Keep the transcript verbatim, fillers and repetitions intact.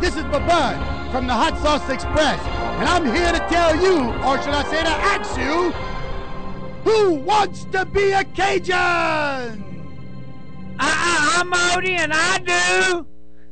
This is Bud from the Hot Sauce Express, and I'm here to tell you, or should I say to ask you, who wants to be a Cajun? Uh-uh, I'm Odie and I do.